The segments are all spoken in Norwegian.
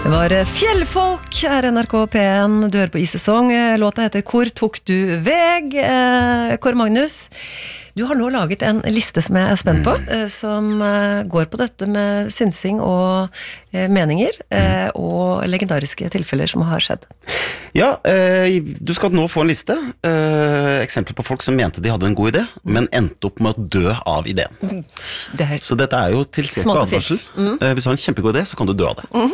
Det var Fjellfolk her NRK P1. Du hører på I-sesong. Låta heter Hvor tok du veg? Kåre Magnus, du har nå laget en liste som jeg er spent på, som går på dette med synsing og meninger, og legendariske tilfeller som har skjedd. Ja, du skal nå få en liste. Eksempler på folk som mente de hadde en god idé, men endte opp med å dø av ideen. Så dette er jo tilstrekkelig advarsel. Hvis du har en kjempegod idé, så kan du dø av det.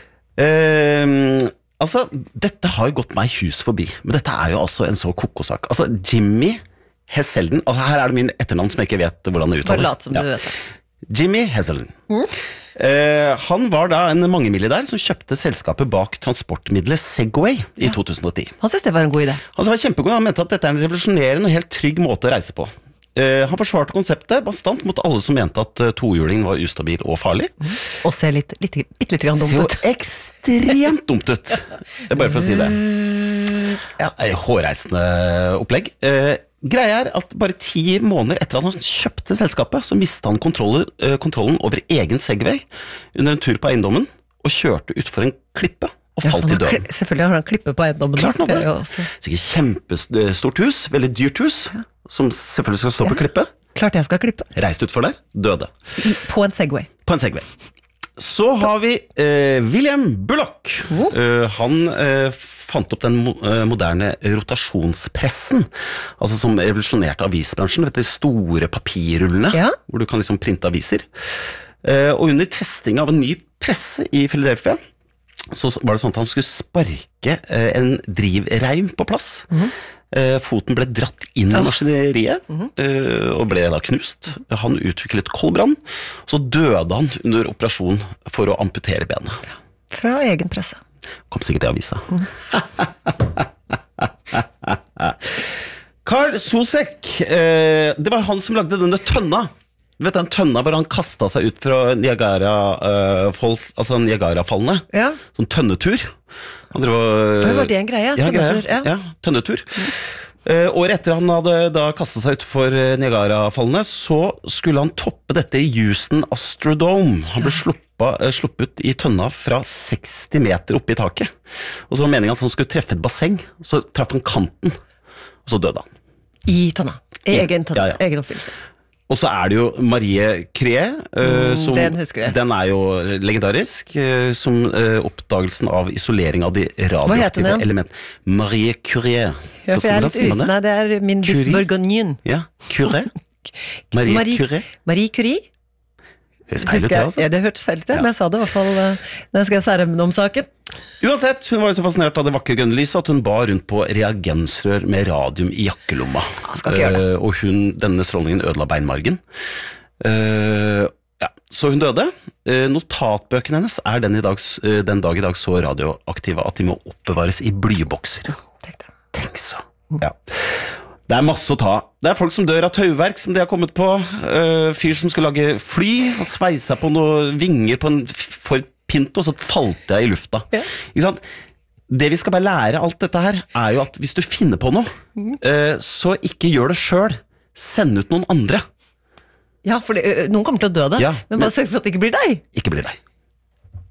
Altså, dette har jo gått meg hus forbi, men dette er jo altså en så kokosak. Altså, Jimmy Heselden, og her er det min etternavn som jeg ikke vet hvordan det uttaler. Bare lat som du vet det. Jimmy Heselden. Han var da en mangemilliardær som kjøpte selskapet bak transportmiddelet Segway i 2010. Han synes det var en god idé. Han var kjempegod, han mente at dette er en revolusjonerende og helt trygg måte å reise på. Han forsvarte konseptet bastant mot alle som mente at tohjulingen var ustabil og farlig. Og ser litt grann dumt ut. Ser ekstremt dumt ut. Det er bare for å si det. Ja. Hårreisende opplegg. Greia er at bare 10 måneder etter at han kjøpte selskapet, så mistet han kontrollen over egen Segway under en tur på eiendommen, og kjørte utfor en klippe og falt i døden. Selvfølgelig har han klippe på eiendommen. Klart han hadde. Sikkert kjempestort hus, veldig dyrt hus, som selvfølgelig skal stå på klippe. Klart jeg skal klippe. Reist utfor der, døde. På en Segway. På en Segway. Så har vi William Bullock. Han fant opp den moderne rotasjonspressen, altså som revolusjonerte avisbransjen, vet du, de store papirrullene, hvor du kan liksom printe aviser. Og under testing av en ny presse i Philadelphia, så var det sånn at han skulle sparke en drivreim på plass. Foten ble dratt inn i maskineriet, og ble da knust. Han utviklet koldbrann, så døde han under operasjon for å amputere benet. Fra egen presse. Kom sikkert i avisa. Carl Sosek, det var han som lagde denne tønna. Du vet den tønna hvor han kastet seg ut fra Niagarafallene. Ja. Sånn tønnetur. Det var det en greie, tønnetur. Ja, tønnetur. Året etter han hadde da kastet seg ut for Niagarafallene, så skulle han toppe dette i Houston Astrodome. Han ble sluppet i tønna fra 60 meter oppe i taket. Og så var meningen at han skulle treffe et basseng, så traff han kanten, og så døde han. I tønna? Egen tønna, egen oppfyllelse. Og så er det jo Marie Curie, den er jo legendarisk, som oppdagelsen av isolering av de radioaktive elementer. Marie Curie. Ja, for jeg er litt usne, det er min biff bourgognen. Ja, Curie. Marie Curie. Marie Curie? Høres feil ut det, altså. Ja, det hørtes feil ut det, men jeg sa det i hvert fall når jeg skrev særemne om saken. Uansett, hun var jo så fascinert av det vakre grønne lyset at hun bar rundt på reagensrør med radium i jakkelomma. Skal ikke gjøre det. Og denne strålingen ødela beinmargen. Så hun døde. Notatbøkene hennes er den dag i dag så radioaktive at de må oppbevares i blybokser. Tenk så. Ja. Det er masse å ta. Det er folk som dør av tauverk som de har kommet på. Fyr som skulle lage fly, og sveisa på noen vinger på en Ford Pinto, så falt jeg i lufta. Ikke sant? Det vi skal bare lære alt dette her, er jo at hvis du finner på noe, så ikke gjør det selv. Send ut noen andre. Ja, for noen kommer til å dø det, men bare sørg for at det ikke blir deg. Ikke blir deg.